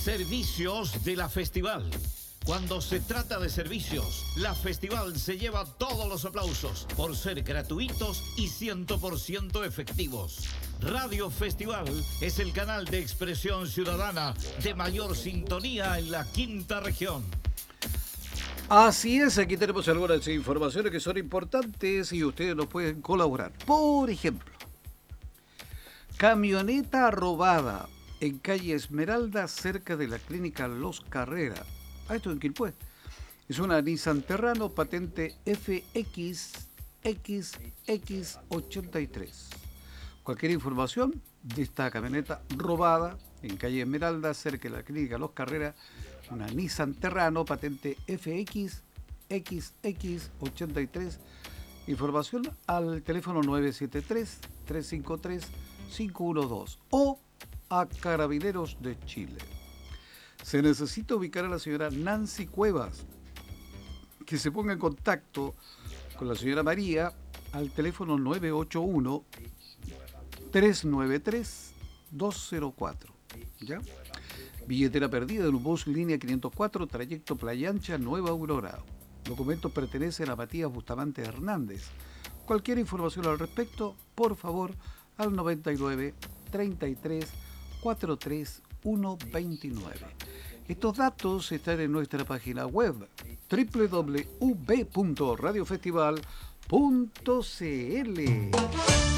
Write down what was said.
Servicios de la Festival. Cuando se trata de servicios, la Festival se lleva todos los aplausos por ser gratuitos y 100% efectivos. Radio Festival es el canal de expresión ciudadana de mayor sintonía en la quinta región. Así es, aquí tenemos algunas informaciones que son importantes y ustedes nos pueden colaborar. Por ejemplo, camioneta robada en calle Esmeralda, cerca de la clínica Los Carrera. Esto en Quilpué. Es una Nissan Terrano patente FXXX83. Cualquier información de esta camioneta robada en calle Esmeralda, cerca de la clínica Los Carrera, una Nissan Terrano patente FXXX83. Información al teléfono 973-353-512 o a Carabineros de Chile. Se necesita ubicar a la señora Nancy Cuevas, que se ponga en contacto con la señora María al teléfono 981-393-204. ¿Ya? Billetera perdida en un bus línea 504, trayecto Playa Ancha, Nueva Aurora. Documentos pertenecen a Matías Bustamante Hernández. Cualquier información al respecto, por favor, al 99 33 43 129. Estos datos están en nuestra página web www.radiofestival.cl.